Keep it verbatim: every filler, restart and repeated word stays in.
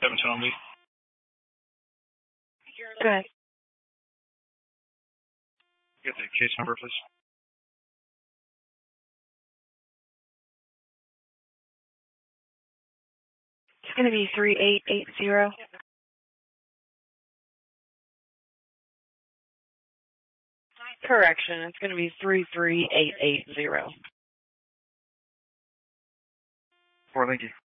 Seven on me. Go ahead. Get the case number, please. It's going to be three eight eight zero. Correction, it's going to be three three eight eight zero. Four, thank you.